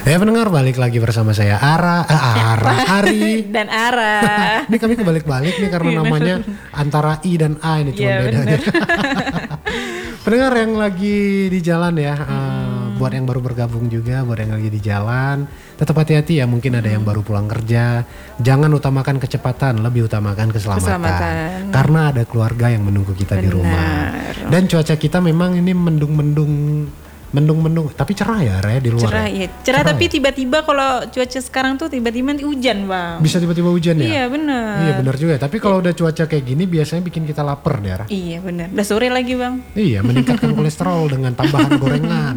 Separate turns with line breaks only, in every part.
Ya pendengar, balik lagi bersama saya Ari
dan Ara.
Ini kami kebalik-balik nih karena namanya antara I dan A ini cuma bedanya. Pendengar yang lagi di jalan ya, buat yang baru bergabung juga, buat yang lagi di jalan, tetap hati-hati ya. Mungkin ada yang baru pulang kerja, jangan utamakan kecepatan, lebih utamakan keselamatan. Karena ada keluarga yang menunggu kita di rumah. Dan cuaca kita memang ini mendung-mendung, tapi cerah ya Re di luar.
Cerah tapi tiba-tiba kalau cuaca sekarang tuh tiba-tiba nanti hujan bang.
Bisa tiba-tiba hujan ya?
Iya benar.
Iya benar juga. Tapi kalau udah cuaca kayak gini biasanya bikin kita lapar deh Ra.
Iya benar. Udah sore lagi bang.
Iya, meningkatkan kolesterol dengan tambahan gorengan.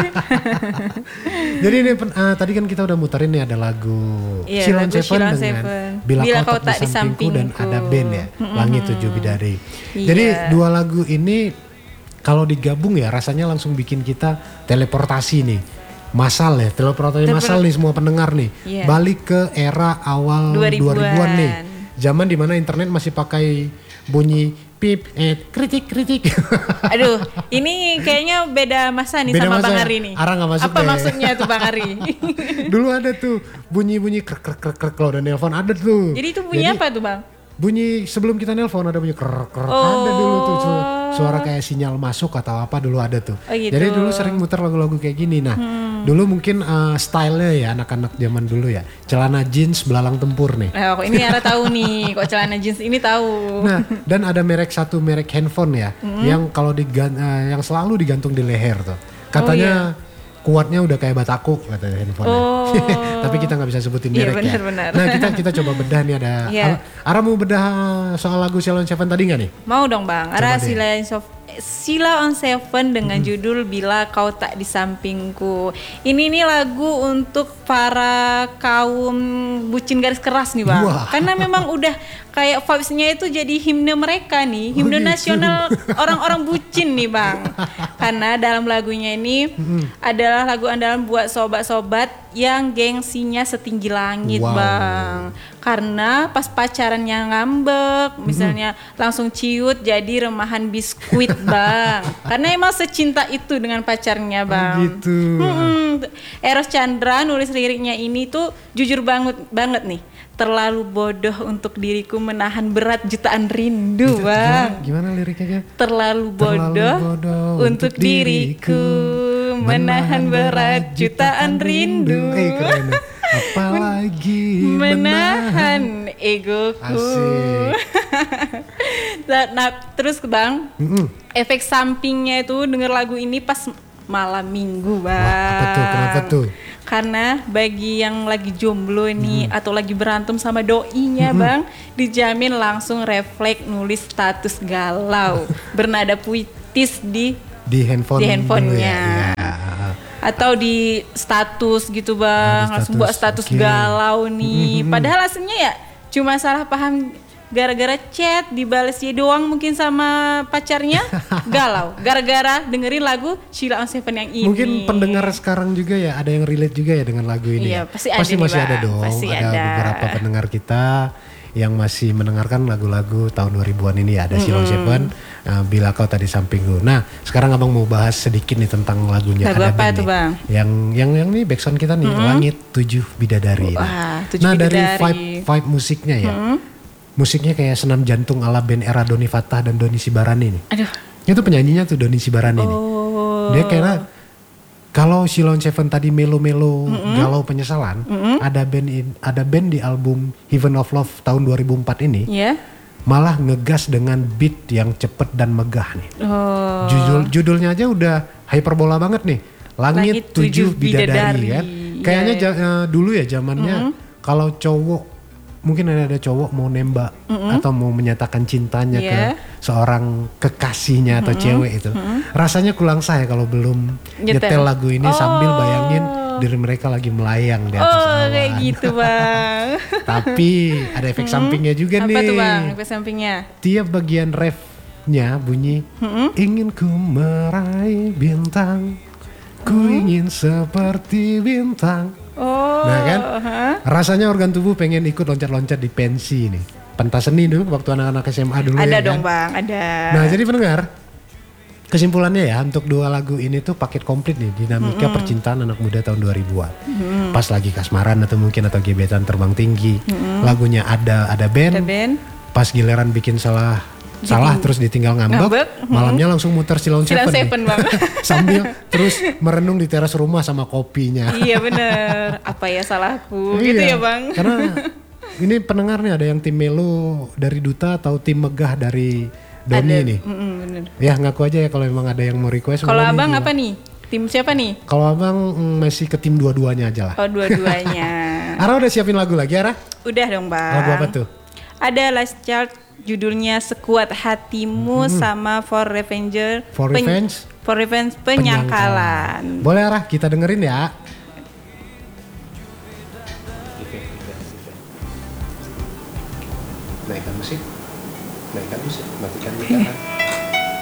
Jadi ini tadi kan kita udah muterin nih ada lagu Sheila on Seven dengan Bila Kau Tak di Sampingku dan ada band ya Langit Tujuh Bidadari. Jadi dua lagu ini kalau digabung ya rasanya langsung bikin kita teleportasi nih. Masal ya, teleportasi masal nih semua pendengar nih. Balik ke era awal 2000-an nih. Zaman dimana internet masih pakai bunyi pip, kritik.
Aduh, ini kayaknya beda masa nih beda sama masa. Bang Ari nih.
Ara gak masuk.
Apa maksudnya tuh Bang Ari?
Dulu ada tuh bunyi krek kalau udah nelpon ada tuh.
Jadi itu bunyi apa tuh Bang?
Bunyi sebelum kita nelpon ada bunyi ada dulu tuh suara kayak sinyal masuk atau apa dulu ada tuh.
Gitu.
Jadi dulu sering muter lagu-lagu kayak gini. Nah dulu mungkin stylenya ya anak-anak zaman dulu ya celana jeans belalang tempur nih.
Ini Ara tahu nih kok celana jeans ini tahu.
Nah dan ada merek handphone ya yang kalau yang selalu digantung di leher tuh. Katanya kuatnya udah kayak Batako katanya handphonenya. Tapi kita nggak bisa sebutin merek ya.
Bener.
Nah kita coba bedah nih ada. Ara mau bedah soal lagu Sheila on Seven tadi nggak nih?
Mau dong bang. Ara Sheila on Seven dengan judul Bila Kau Tak di Sampingku. Ini nih lagu untuk para kaum bucin garis keras nih bang. Karena memang udah kayak vibes-nya itu jadi himne mereka nih, himne nasional orang-orang bucin nih bang. Karena dalam lagunya ini adalah lagu andalan buat sobat-sobat yang gengsinya setinggi langit bang. Karena pas pacarannya ngambek, misalnya langsung ciut jadi remahan biskuit bang. Karena emang secinta itu dengan pacarnya bang.
Gitu.
Eros Chandra nulis liriknya ini tuh jujur banget nih. Terlalu bodoh untuk diriku menahan berat jutaan rindu bang.
Gimana liriknya?
Terlalu bodoh untuk diriku menahan berat jutaan rindu.
Keren. Apalagi menahan
egoku. Nah terus bang, efek sampingnya itu denger lagu ini pas malam minggu bang.
Apa tuh? Kenapa tuh?
Karena bagi yang lagi jomblo nih atau lagi berantem sama doinya bang, dijamin langsung refleks nulis status galau bernada puitis di handphonenya. Atau di status gitu bang, langsung buat status galau nih. Padahal aslinya ya cuma salah paham gara-gara chat dibalesnya doang mungkin sama pacarnya galau gara-gara dengerin lagu Sheila on Seven yang ini.
Mungkin pendengar sekarang juga ya ada yang relate juga ya dengan lagu ini.
Iya, pasti
masih ada dong.
Pasti
ada beberapa pendengar kita yang masih mendengarkan lagu-lagu tahun 2000-an ini ya. Ada Sheila on Seven, Bila Kau Tak di Sampingku. Nah, sekarang Abang mau bahas sedikit nih tentang lagunya.
Lagu
ada
apa tuh
nih,
Bang?
Yang nih backsound kita nih Langit Tujuh Bidadari. Dari vibe musiknya ya. Musiknya kayak senam jantung ala band era Doni Fatah dan Doni Sibarani nih.
Aduh.
Itu penyanyinya tuh Doni Sibarani nih. Dia kayak kalau Sheila on Seven tadi melo-melo galau penyesalan, ada band di album Heaven of Love tahun 2004 ini. Malah ngegas dengan beat yang cepet dan megah nih. Judulnya aja udah hyperbola banget nih. Langit Tujuh Bidadari kan. Kayaknya dulu ya zamannya kalau cowok mungkin ada cowok mau nembak atau mau menyatakan cintanya ke seorang kekasihnya atau cewek itu. Rasanya kurang sah ya kalau belum nyetel lagu ini sambil bayangin diri mereka lagi melayang di atas awan.
Kayak gitu bang.
Tapi ada efek sampingnya juga nih.
Apa tuh bang efek sampingnya?
Tiap bagian refnya bunyi ingin ku meraih bintang, ku ingin seperti bintang. Nah kan, rasanya organ tubuh pengen ikut loncat-loncat di pensi nih. Pentas seni dulu waktu anak-anak SMA dulu
ada
ya
dong
kan?
Bang, ada.
Nah jadi pendengar, kesimpulannya ya, untuk 2 lagu ini tuh paket komplit nih, dinamika percintaan anak muda tahun 2000-an. Pas lagi kasmaran atau gebetan terbang tinggi. Lagunya ada band. Pas giliran bikin salah terus ditinggal ngambek. Malamnya langsung muter Silon Seven
Bang.
Sambil terus merenung di teras rumah sama kopinya.
Iya bener, apa ya salahku gitu ya Bang.
Karena ini pendengar nih, ada yang tim Melo dari Duta atau tim Megah dari Doni nih.
Bener.
Ya ngaku aja ya kalau memang ada yang mau request.
Kalau abang apa nih? Tim siapa nih?
Kalau abang masih ke tim dua-duanya aja lah.
Oh dua-duanya.
Ara udah siapin lagu lagi Ara?
Udah dong Bang.
Lagu apa tuh?
Ada Last Child, judulnya Sekuat Hatimu, sama For Revenge Penyangkalan.
Boleh Ara, kita dengerin ya. Naikkan musik, matikan gitar.